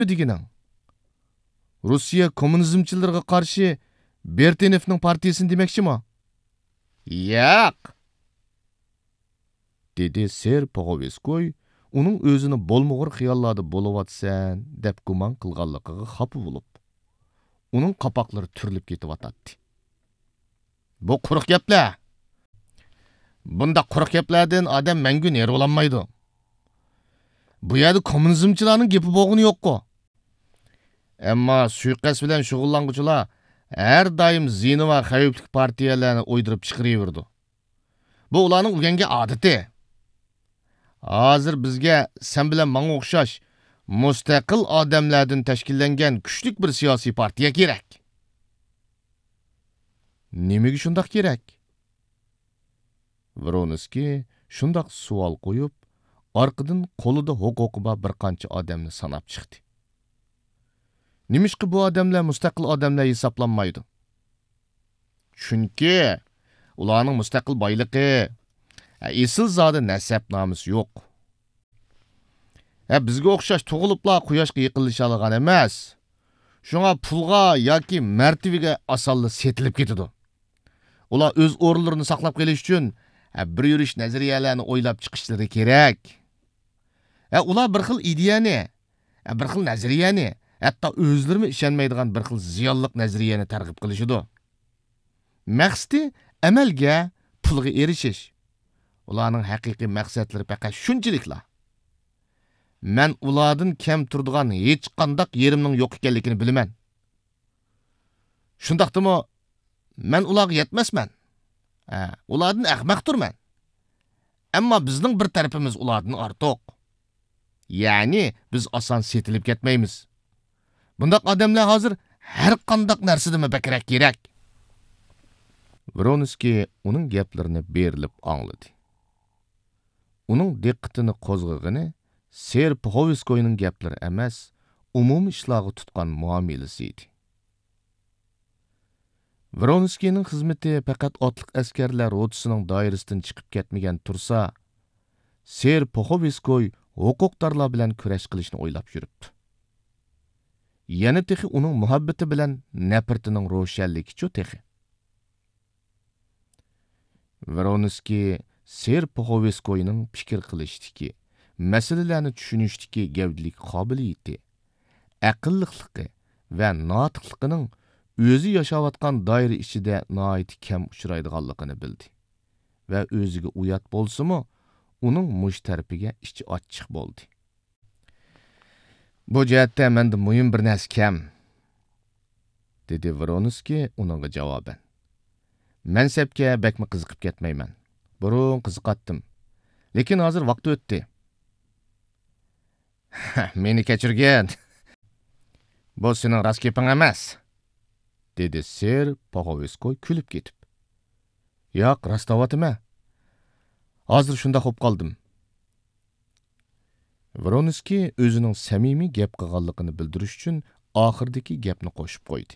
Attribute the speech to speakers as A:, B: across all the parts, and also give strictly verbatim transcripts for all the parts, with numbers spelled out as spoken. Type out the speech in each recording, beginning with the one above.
A: degining? Rossiya kommunizmchilariga qarshi Bertenevning partiyasini demoqchimi? Yo'q, dedi Ser Pog'oveskoy, uning o'zini bo'lmug'ur xiyollarda bo'layotsan deb gumon qilganligiga xafa bo'lib, uning qapoqlari turilib ketyotdi. Bu quruq gaplar. Bunda quruq gaplardan odam mangu neri ololmaydi. Bu yerda kommunizmchilarning gapi bo'lg'ini yo'q-ku. Ammo suiqasd bilan shug'ullanuvchilar har doim zina va xavfli partiyalarni o'ydirib chiqaraverdi. Bu ularning o'rgangan odati. Hozir bizga sen bilan menga o'xshash mustaqil odamlardan tashkillangan kuchli bir siyosiy partiya kerak. Nimaga shundoq kerak? Voronskiy shundoq savol qo'yib, orqadan qo'lida huquqi bor bir qancha odamni sanab chiqdi. Nimishqi bu odamlar mustaqil odamlar hisoblanmaydi? Chunki ularning mustaqil boyligi, esil zodi nasab nomusi yo'q. Ha, bizga o'xshash tug'iliblar quyoshga yiqilisha olgan emas. Shunga pulga yoki martabaga osonli setilib ketadi. Ular o'z o'rinlarini saqlab qolish uchun bir yurish nazariyalarni o'ylab chiqishlari kerak. Ha, ular bir xil ideyani, bir xil nazariyani, hatto o'zlari ishonmaydigan bir xil ziyonliq nazariyani targ'ib qilishidi. Maqsadi amalga pulga erishish. Ularning haqiqiy maqsadlari faqat shunchiliklar. Men ulardan kam turadigan hech qanday yerimning yo'q ekanligini bilaman. Shundaqdimi, men ularga yetmasman. Ha, ulardan ahmoqdirman. Ammo bizning bir tarafimiz ulardan ortiq. Ya'ni biz oson setilib ketmaymiz. Bundaq odamlar hozir har qanday narsadan bakrak kerak. Voronskiy uning gaplarini berilib angladi. Uning diqqatini qo'zg'agani Ser Pog'oveskoyning gaplari emas, umumiy ishlarga tutgan muomalasi edi. Voronskiyning xizmati faqat otliq askarlar rotasining doirasidan chiqib ketmagan tursa, Ser Pog'oveskoy huquqdorlar bilan kurash qilishni o'ylab yuribdi. Yana texi uning muhabbati bilan nafratining ro'shanligicha texi. Voronskiy Ser Pog'oveskoyning fikr qilishdiki, masalalarni tushunishdiki gavdalik qobiliyati, aqlliqligi va notiqligining o'zi yashayotgan doira ichida noit kam uchraydiganligini bildi. Va o'ziga uyat bo'lsa-mu, uning mush tarafiga ichi ochiq bo'ldi. Bu jihatda menda muhim bir narsa kam, dedi Voronskiy uningga javoban. Mansabga bakmi qiziqib ketmayman. Burun qiziqatdim. Lekin hozir vaqt o'tdi. Meni kechirgin. Bu sening rost gaping emas, dedi Ser Pog'oveskoy kulib ketib. Yo'q, rostavatima. Hozir shunda xo'p qoldim. Voronskiy o'zining samimiy gap qilganligini bildirish uchun oxirdagi gapni qo'shib qo'ydi.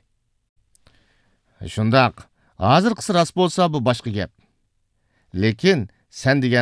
A: Shundaq, hozir qisi rost bo'lsa bu boshqa gap. Lekin sen degan